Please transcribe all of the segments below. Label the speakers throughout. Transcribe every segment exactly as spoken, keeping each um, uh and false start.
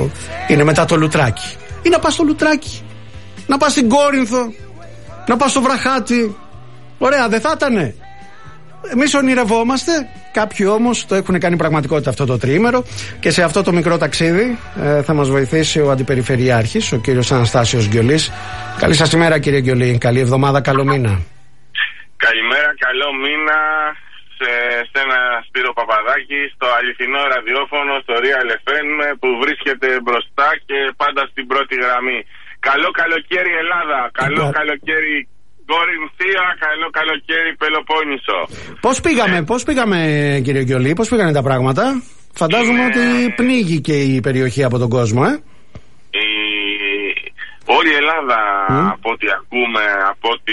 Speaker 1: είναι μετά το Λουτράκι. Ή να πας στο Λουτράκι, να πας στην Κόρινθο, να πας στο Βραχάτι. Ωραία, δεν θα ήτανε? Εμείς ονειρευόμαστε, κάποιοι όμως το έχουν κάνει πραγματικότητα αυτό το τριήμερο, και σε αυτό το μικρό ταξίδι ε, θα μας βοηθήσει ο Αντιπεριφερειάρχης, ο κύριος Αναστάσιος Γκιολής. Καλή σας ημέρα, κύριε Γκιολή, καλή εβδομάδα, καλό μήνα.
Speaker 2: Καλημέρα, καλό μήνα σε ένα Σπύρο Παπαδάκη, στο αληθινό ραδιόφωνο, στο Real εφ εμ, που βρίσκεται μπροστά και πάντα στην πρώτη γραμμή. Καλό καλοκαίρι Ελλάδα, καλό yeah. καλοκαίρι Κορινθία, καλό καλοκαίρι Πελοπόννησο.
Speaker 1: Πώς πήγαμε, πώς πήγαμε κύριε Γκιολή, πώς πήγανε τα πράγματα? Φαντάζομαι Είναι... ότι πνίγει και η περιοχή από τον κόσμο, ε?
Speaker 2: Η... Όλη η Ελλάδα, mm. από ό,τι ακούμε, από ό,τι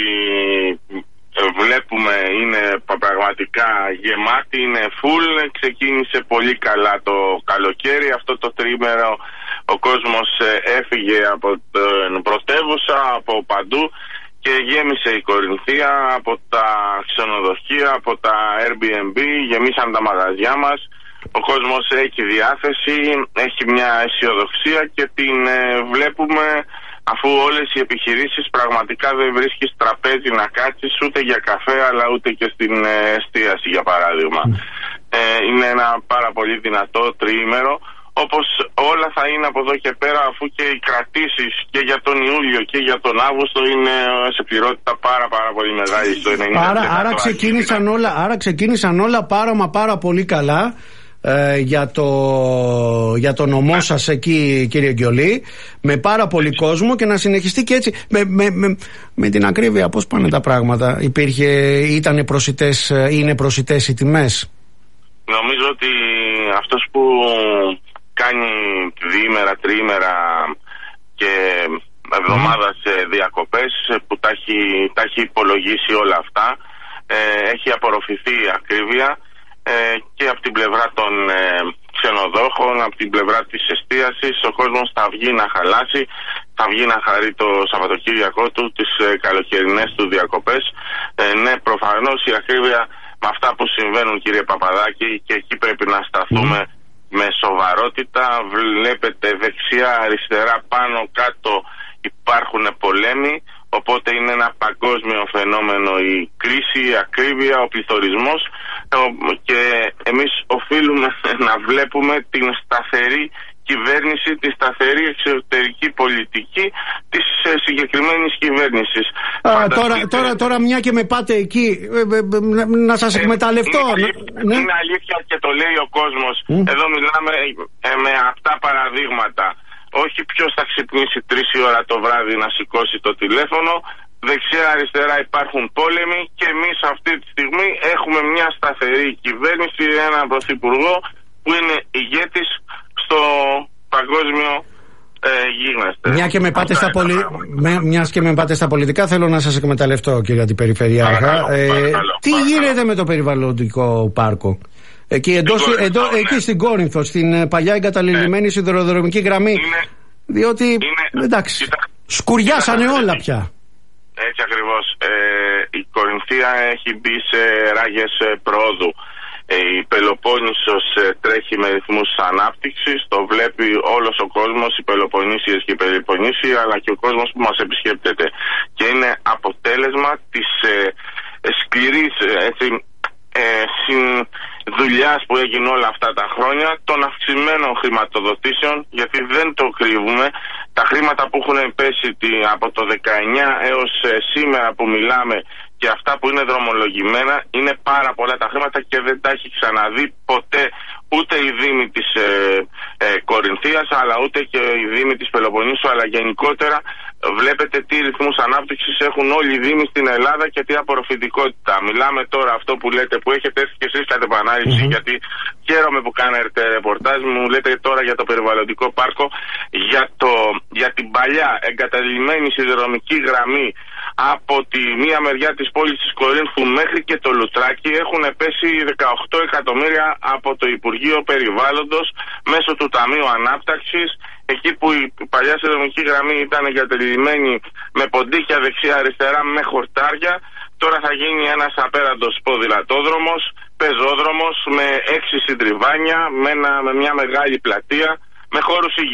Speaker 2: βλέπουμε, είναι πραγματικά γεμάτη, είναι full. Ξεκίνησε πολύ καλά το καλοκαίρι. Αυτό το τρίμερο ο κόσμος έφυγε από την πρωτεύουσα, από παντού, και γέμισε η Κορινθία, από τα ξενοδοχεία, από τα Airbnb, γεμίσαν τα μαγαζιά μας. Ο κόσμος έχει διάθεση, έχει μια αισιοδοξία και την ε, βλέπουμε, αφού όλες οι επιχειρήσεις πραγματικά δεν βρίσκεις τραπέζι να κάτσεις ούτε για καφέ, αλλά ούτε και στην ε, εστίαση, για παράδειγμα. Ε, είναι ένα πάρα πολύ δυνατό τριήμερο, όπως όλα θα είναι από εδώ και πέρα, αφού και οι κρατήσεις και για τον Ιούλιο και για τον Αύγουστο είναι σε πληρότητα πάρα πάρα πολύ μεγάλη, στο ενενήντα τοις εκατό.
Speaker 1: Άρα, άρα, ξεκίνησαν όλα, άρα ξεκίνησαν όλα πάρα μα πάρα πολύ καλά ε, για, το, για το νομό σας εκεί, κύριε Γκιολή, με πάρα πολύ κόσμο, και να συνεχιστεί και έτσι. Με, με, με, με την ακρίβεια πώς πάνε τα πράγματα? Υπήρχε, ήτανε προσιτές, είναι προσιτές οι τιμές?
Speaker 2: Νομίζω ότι αυτός που κάνει διήμερα, τριήμερα και εβδομάδα σε διακοπές, που τα έχει, τα έχει υπολογίσει όλα αυτά, ε, έχει απορροφηθεί η ακρίβεια, ε, και από την πλευρά των ε, ξενοδόχων, από την πλευρά της εστίασης. Ο κόσμος θα βγει να χαλάσει, θα βγει να χαρεί το Σαββατοκύριακό του, τις ε, καλοκαιρινές του διακοπές. Ε, ναι, προφανώς η ακρίβεια, με αυτά που συμβαίνουν, κύριε Παπαδάκη, και εκεί πρέπει να σταθούμε mm. με σοβαρότητα. Βλέπετε δεξιά, αριστερά, πάνω, κάτω υπάρχουν πολέμοι, οπότε είναι ένα παγκόσμιο φαινόμενο η κρίση, η ακρίβεια, ο πληθωρισμός, και εμείς οφείλουμε να βλέπουμε την σταθερή κυβέρνηση, τη σταθερή εξωτερική πολιτική της συγκεκριμένης κυβέρνησης.
Speaker 1: Α, τώρα, τώρα, τώρα μια και με πάτε εκεί, να, να σας εκμεταλλευτώ.
Speaker 2: Είναι αλήθεια, ναι. είναι αλήθεια και το λέει ο κόσμος. Mm. Εδώ μιλάμε με αυτά παραδείγματα. Όχι ποιος θα ξυπνήσει τρεις η ώρα το βράδυ να σηκώσει το τηλέφωνο. Δεξιά αριστερά υπάρχουν πόλεμοι, και εμείς αυτή τη στιγμή έχουμε μια σταθερή κυβέρνηση, έναν πρωθυπουργό που είναι ηγέτης στο παγκόσμιο ε, γίγνεσθε.
Speaker 1: Μια και με πάτε στα πολι... με, μιας και με πάτε στα πολιτικά, θέλω να σας εκμεταλλευτώ, κύριε Αντιπεριφερειάρχα.
Speaker 2: Παρακαλώ,
Speaker 1: ε,
Speaker 2: παρακαλώ,
Speaker 1: τι
Speaker 2: παρακαλώ.
Speaker 1: γίνεται με το περιβαλλοντικό πάρκο? Εκεί, εντός,
Speaker 2: Κόρινθο,
Speaker 1: εντό,
Speaker 2: ναι.
Speaker 1: εκεί στην Κόρινθο, στην παλιά εγκαταλειμμένη ναι. σιδηροδρομική γραμμή.
Speaker 2: Είναι,
Speaker 1: διότι,
Speaker 2: είναι,
Speaker 1: εντάξει,
Speaker 2: κοίτα,
Speaker 1: σκουριάσανε
Speaker 2: κοίτα,
Speaker 1: όλα πια.
Speaker 2: Έτσι ακριβώς. Ε, η Κορινθία έχει μπει σε ράγες προόδου. Ε, η Πελοπόννησος ε, τρέχει με ρυθμούς ανάπτυξης, το βλέπει όλος ο κόσμος, οι Πελοποννήσιες και οι Πελοποννήσιοι, αλλά και ο κόσμος που μας επισκέπτεται. Και είναι αποτέλεσμα της ε, σκληρής έτσι, ε, συν, δουλειάς που έγινε όλα αυτά τα χρόνια, των αυξημένων χρηματοδοτήσεων, γιατί δεν το κρύβουμε. Τα χρήματα που έχουν πέσει από το δεκαεννιά έως ε, σήμερα που μιλάμε, και αυτά που είναι δρομολογημένα, είναι πάρα πολλά τα χρήματα, και δεν τα έχει ξαναδεί ποτέ ούτε η Δήμη της ε, ε, Κορινθίας, αλλά ούτε και η Δήμη της Πελοποννήσου, αλλά γενικότερα βλέπετε τι ρυθμούς ανάπτυξης έχουν όλοι οι Δήμοι στην Ελλάδα και τι απορροφητικότητα. Μιλάμε τώρα αυτό που λέτε, που έχετε έρθει και εσείς κατ' επανάληψη, mm-hmm. γιατί χαίρομαι που κάνετε ρεπορτάζ, μου λέτε τώρα για το περιβαλλοντικό πάρκο, για, το, για την παλιά εγκαταλειμμένη σιδηροδρομική γραμμή από τη μία μεριά της πόλης της Κορίνθου μέχρι και το Λουτράκι. Έχουν πέσει δεκαοκτώ εκατομμύρια από το Υπουργείο Περιβάλλοντος μέσω του Ταμείου Ανάπτυξης, εκεί που η παλιά σιδηροδρομική γραμμή ήταν εγκαταλειμμένη με ποντίκια δεξιά-αριστερά με χορτάρια. Τώρα θα γίνει ένας απέραντος ποδηλατόδρομος, πεζόδρομος με έξι συντριβάνια, με, ένα, με μια μεγάλη πλατεία, με χώρους υγείας.